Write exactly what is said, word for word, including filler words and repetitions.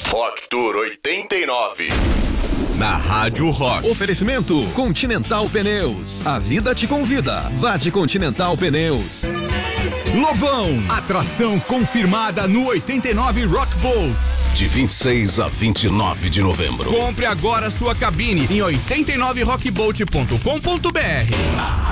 Rock Tour oitenta e nove. Na Rádio Rock. Oferecimento Continental Pneus. A vida te convida. Vá de Continental Pneus. Lobão, atração confirmada no oitenta e nove Rock Bolt. De vinte e seis a vinte e nove de novembro. Compre agora sua cabine em oitenta e nove rock bolt ponto com ponto br.